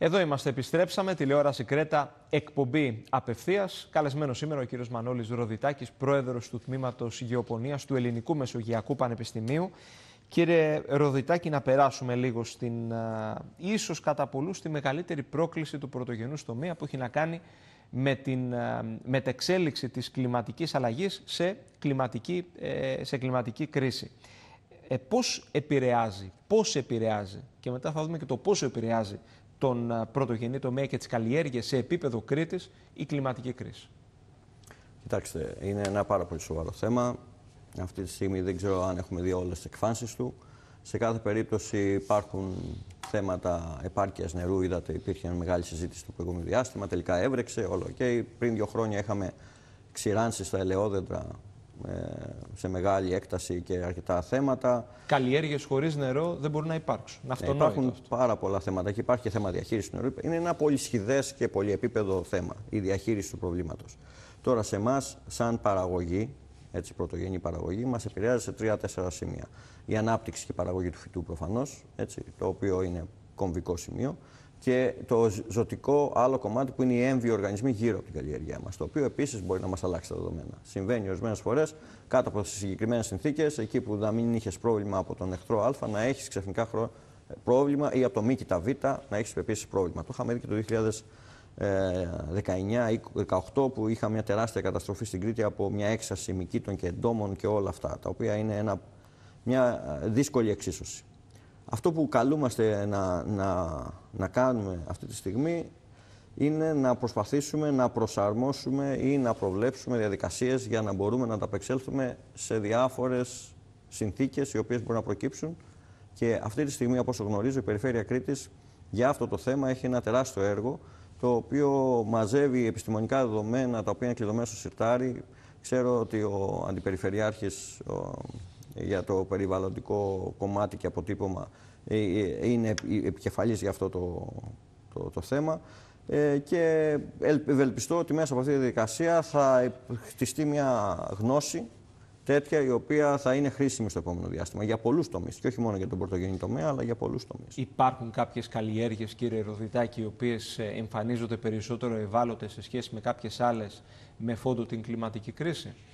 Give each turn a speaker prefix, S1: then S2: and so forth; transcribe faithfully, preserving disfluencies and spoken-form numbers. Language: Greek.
S1: Εδώ είμαστε, επιστρέψαμε, τηλεόραση Κρέτα, εκπομπή απευθείας. Καλεσμένος σήμερα ο κύριος Μανώλης Ροδιτάκης, πρόεδρος του Τμήματος Γεωπονίας του Ελληνικού Μεσογειακού Πανεπιστημίου. Κύριε Ροδιτάκη, να περάσουμε λίγο στην, α, ίσως κατά πολλούς, τη μεγαλύτερη πρόκληση του πρωτογενούς τομέα που έχει να κάνει με την α, μετεξέλιξη της κλιματικής αλλαγής σε κλιματική, ε, σε κλιματική κρίση. Ε, πώς επηρεάζει, πώς επηρεάζει και μετά θα δούμε και το πόσο επηρεάζει τον πρωτογενή τομέα και τις καλλιέργειες σε επίπεδο Κρήτης η κλιματική κρίση.
S2: Κοιτάξτε, είναι ένα πάρα πολύ σοβαρό θέμα. Αυτή τη στιγμή δεν ξέρω αν έχουμε δει όλες τις εκφάνσεις του. Σε κάθε περίπτωση υπάρχουν θέματα επάρκειας νερού. Είδατε, υπήρχε μια μεγάλη συζήτηση το προηγούμενο διάστημα. Τελικά έβρεξε, όλο οκ. Okay. Πριν δύο χρόνια είχαμε ξηράνσεις στα ελαιόδεντρα σε μεγάλη έκταση και αρκετά θέματα.
S1: Καλλιέργειες χωρίς νερό δεν μπορούν να υπάρξουν.
S2: Ναι, υπάρχουν αυτό. πάρα πολλά θέματα και υπάρχει και θέμα διαχείρισης του νερού. Είναι ένα πολυσχηδές και πολυεπίπεδο θέμα η διαχείριση του προβλήματος. Τώρα, σε εμάς, σαν παραγωγή, έτσι, πρωτογενή παραγωγή, μας επηρεάζει σε τρία-τέσσερα σημεία. Η ανάπτυξη και η παραγωγή του φυτού προφανώς, έτσι, το οποίο είναι κομβικό σημείο. Και το ζωτικό άλλο κομμάτι που είναι οι έμβιοι οργανισμοί γύρω από την καλλιέργειά μας, το οποίο επίσης μπορεί να μας αλλάξει τα δεδομένα. Συμβαίνει ορισμένες φορές κάτω από τις συγκεκριμένες συνθήκες, εκεί που να μην είχες πρόβλημα από τον εχθρό Α, να έχεις ξαφνικά πρόβλημα ή από το Μ και τα Β να έχεις επίσης πρόβλημα. Το είχαμε δει και το δύο χιλιάδες δεκαεννιά ή δεκαοκτώ που είχαμε μια τεράστια καταστροφή στην Κρήτη από μια έξαρση μυκήτων και εντόμων και όλα αυτά, τα οποία είναι ένα, μια δύσκολη εξίσωση. Αυτό που καλούμαστε να, να, να κάνουμε αυτή τη στιγμή είναι να προσπαθήσουμε να προσαρμόσουμε ή να προβλέψουμε διαδικασίες για να μπορούμε να ανταπεξέλθουμε σε διάφορες συνθήκες οι οποίες μπορούν να προκύψουν. Και αυτή τη στιγμή, όπως γνωρίζω, η Περιφέρεια Κρήτης για αυτό το θέμα έχει ένα τεράστιο έργο, το οποίο μαζεύει επιστημονικά δεδομένα, τα οποία είναι κλειδωμένα στο συρτάρι. Ξέρω ότι ο Αντιπεριφερειάρχης ο, για το περιβαλλοντικό κομμάτι και αποτύπωμα είναι επικεφαλής για αυτό το, το, το θέμα ε, και ευελπιστώ ότι μέσα από αυτή τη διαδικασία θα χτιστεί μια γνώση τέτοια η οποία θα είναι χρήσιμη στο επόμενο διάστημα για πολλούς τομείς και όχι μόνο για τον πρωτογενή τομέα αλλά για πολλούς τομείς.
S1: Υπάρχουν κάποιες καλλιέργειες, κύριε Ροδιτάκη, οι οποίες εμφανίζονται περισσότερο ευάλωτες σε σχέση με κάποιες άλλες με φόντο την κλιματική κρίση?